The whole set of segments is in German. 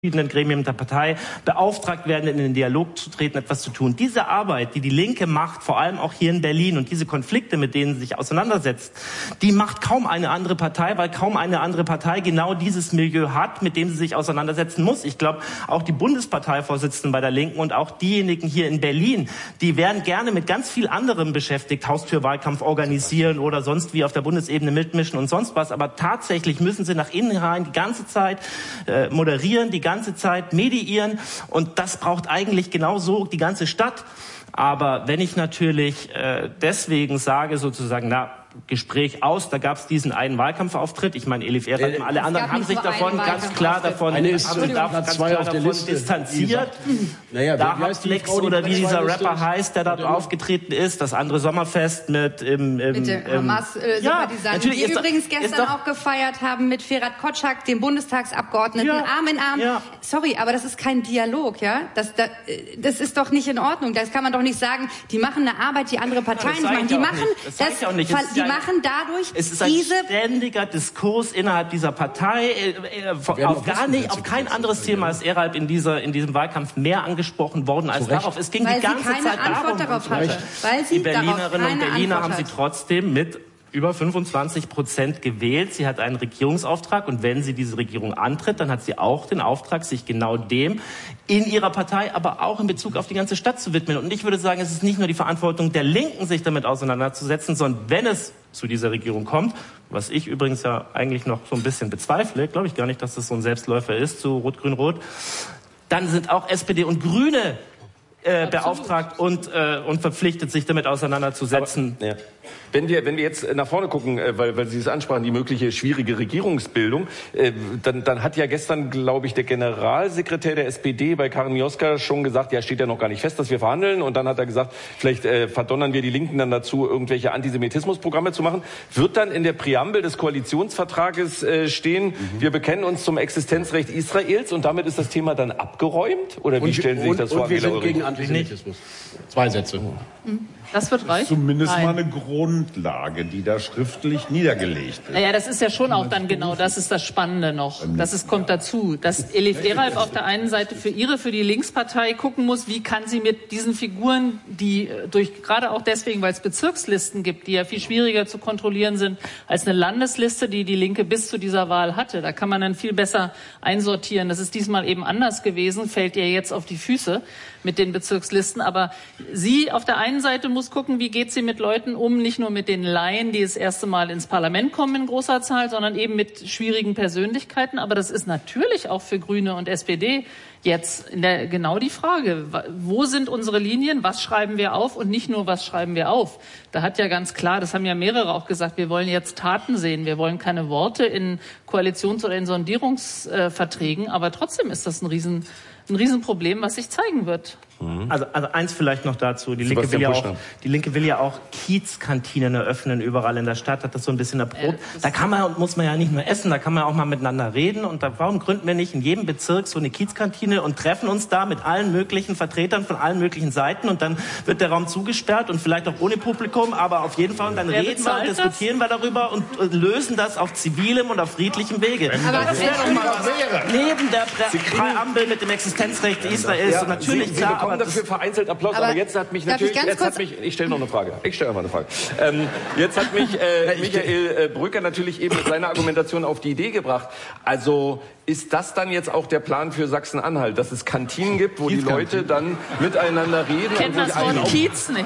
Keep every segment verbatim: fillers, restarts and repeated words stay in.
verschiedenen Gremien der Partei beauftragt werden, in den Dialog zu treten, etwas zu tun. Diese Arbeit, die die Linke macht, vor allem auch hier in Berlin, und diese Konflikte, mit denen sie sich auseinandersetzt, die macht kaum eine andere Partei, weil kaum eine andere Partei genau dieses Milieu hat, mit dem sie sich auseinandersetzen muss. Ich glaube, auch die Bundesparteivorsitzenden bei der Linken und auch diejenigen hier in Berlin, die wären gerne mit ganz viel anderem beschäftigt, Haustürwahlkampf organisieren oder sonst wie auf der Bundesebene mitmischen und sonst was. Aber tatsächlich müssen sie nach innen rein die ganze Zeit äh, moderieren, die ganze Zeit mediieren, und das braucht eigentlich genauso die ganze Stadt. Aber wenn ich natürlich äh, deswegen sage, sozusagen, na, Gespräch aus, da gab es diesen einen Wahlkampfauftritt. Ich meine, Elif Erhard und alle anderen haben sich davon ganz klar davon, haben sich ganz klar davon distanziert. Naja, da hat Flex oder wie dieser Rapper heißt, der dort aufgetreten ist, das andere Sommerfest mit im, im, mit den Hamas-Sympathisanten, äh, ja, die übrigens gestern auch gefeiert haben mit Ferhat Kotschak, dem Bundestagsabgeordneten, ja, Arm in Arm. Ja. Sorry, aber das ist kein Dialog, ja? Das, das, das ist doch nicht in Ordnung. Das kann man doch nicht sagen, die machen eine Arbeit, die andere Parteien nicht machen. Die machen das, die machen dadurch es ist ein diese ständiger Diskurs innerhalb dieser Partei, äh, äh, auf gar nicht, auf kein anderes Thema ist Erhard in dieser in diesem Wahlkampf mehr angesprochen worden als darauf. Es ging die ganze Zeit darum. Darauf hatte, weil sie die Berlinerinnen und Berliner haben sie trotzdem mit über fünfundzwanzig Prozent gewählt. Sie hat einen Regierungsauftrag, und wenn sie diese Regierung antritt, dann hat sie auch den Auftrag, sich genau dem in ihrer Partei, aber auch in Bezug auf die ganze Stadt zu widmen. Und ich würde sagen, es ist nicht nur die Verantwortung der Linken, sich damit auseinanderzusetzen, sondern wenn es zu dieser Regierung kommt, was ich übrigens ja eigentlich noch so ein bisschen bezweifle, glaube ich gar nicht, dass das so ein Selbstläufer ist, zu Rot-Grün-Rot, dann sind auch S P D und Grüne äh, beauftragt und, äh, und verpflichtet, sich damit auseinanderzusetzen. Aber, ja. Wenn wir, wenn wir jetzt nach vorne gucken, weil, weil Sie es ansprachen, die mögliche schwierige Regierungsbildung, äh, dann, dann hat ja gestern, glaube ich, der Generalsekretär der S P D bei Karin Mioska schon gesagt, ja, steht ja noch gar nicht fest, dass wir verhandeln. Und dann hat er gesagt, vielleicht äh, verdonnern wir die Linken dann dazu, irgendwelche Antisemitismusprogramme zu machen. Wird dann in der Präambel des Koalitionsvertrages äh, stehen, mhm. wir bekennen uns zum Existenzrecht Israels, und damit ist das Thema dann abgeräumt? Oder wie und, stellen Sie sich das und, vor? Und wir sind gegen Antisemitismus. Zwei Sätze. Mhm. Das wird reichen? Zumindest Nein. mal eine Grundlage, die da schriftlich niedergelegt ist. Naja, das ist ja schon auch dann genau, das ist das Spannende noch. Das ist, kommt dazu, dass Elif Erhard auf der einen Seite für ihre, für die Linkspartei gucken muss, wie kann sie mit diesen Figuren, die durch, gerade auch deswegen, weil es Bezirkslisten gibt, die ja viel schwieriger zu kontrollieren sind als eine Landesliste, die die Linke bis zu dieser Wahl hatte. Da kann man dann viel besser einsortieren. Das ist diesmal eben anders gewesen, fällt ihr jetzt auf die Füße mit den Bezirkslisten. Aber sie auf der einen Seite muss gucken, wie geht sie mit Leuten um, nicht nur mit den Laien, die das erste Mal ins Parlament kommen in großer Zahl, sondern eben mit schwierigen Persönlichkeiten. Aber das ist natürlich auch für Grüne und S P D jetzt in der, genau die Frage, wo sind unsere Linien, was schreiben wir auf, und nicht nur, was schreiben wir auf. Da hat ja ganz klar, das haben ja mehrere auch gesagt, wir wollen jetzt Taten sehen, wir wollen keine Worte in Koalitions- oder in Sondierungsverträgen, aber trotzdem ist das ein Riesen, ein Riesenproblem, was sich zeigen wird. Also, also eins vielleicht noch dazu. Die Linke, will ja auch, die Linke will ja auch Kiezkantinen eröffnen überall in der Stadt, hat das so ein bisschen erprobt. Äh, da kann man und muss man ja nicht nur essen, da kann man auch mal miteinander reden. Und da, warum gründen wir nicht in jedem Bezirk so eine Kiezkantine und treffen uns da mit allen möglichen Vertretern von allen möglichen Seiten, und dann wird der Raum zugesperrt und vielleicht auch ohne Publikum, aber auf jeden Fall, und dann Wer reden wir und diskutieren das? wir darüber und, und lösen das auf zivilem und auf friedlichem Wege. Aber das wäre doch mal was. Neben der Präambel mit dem Existenzrecht Israels, ja, und natürlich Sie, Sie klar, bekommen dafür vereinzelt Applaus, aber, aber jetzt hat mich natürlich, ich jetzt hat mich, ich stelle noch eine Frage, ich stelle mal eine Frage. Ähm, jetzt hat mich äh, Michael äh, Brücker natürlich eben mit seiner Argumentation auf die Idee gebracht. Also ist das dann jetzt auch der Plan für Sachsen-Anhalt, dass es Kantinen gibt, wo die Leute dann miteinander reden? Kennt das Wort Kiez nicht.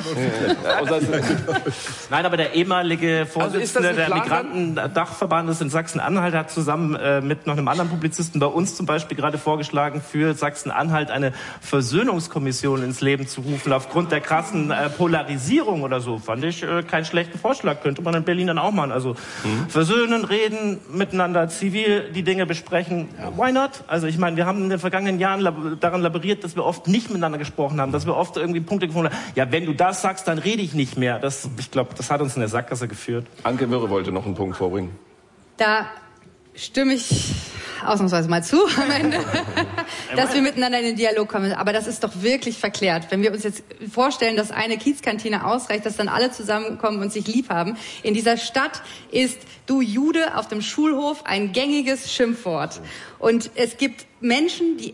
Nein, aber der ehemalige Vorsitzende also der Migrantendachverbandes in Sachsen-Anhalt hat zusammen äh, mit noch einem anderen Publizisten bei uns zum Beispiel gerade vorgeschlagen, für Sachsen-Anhalt eine Versöhnungskommission ins Leben zu rufen, aufgrund der krassen äh, Polarisierung oder so. Fand ich äh, keinen schlechten Vorschlag. Könnte man in Berlin dann auch machen. Also mhm. versöhnen, reden, miteinander zivil die Dinge besprechen. Why not? Also ich meine, wir haben in den vergangenen Jahren lab- daran laboriert, dass wir oft nicht miteinander gesprochen haben, dass wir oft irgendwie Punkte gefunden haben. Ja, wenn du das sagst, dann rede ich nicht mehr. Das, ich glaube, das hat uns in der Sackgasse geführt. Anke Mürre wollte noch einen Punkt vorbringen. Da stimme ich ausnahmsweise mal zu am Ende. dass wir miteinander in den Dialog kommen. Aber das ist doch wirklich verklärt. Wenn wir uns jetzt vorstellen, dass eine Kiezkantine ausreicht, dass dann alle zusammenkommen und sich lieb haben. In dieser Stadt ist du Jude auf dem Schulhof ein gängiges Schimpfwort. Und es gibt Menschen, die